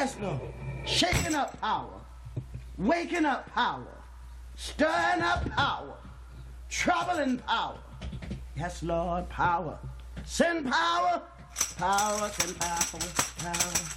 Yes, Lord. Shaking up power. Waking up power. Stirring up power. Troubling power. Yes, Lord, power. Send power. Power, send power. Power.